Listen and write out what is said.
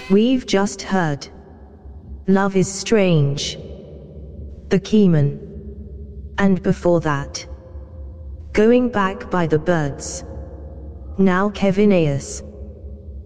We've just heard Love is Strange, The Keyman. And before that, Going Back by the Birds. Now Kevin Ayers.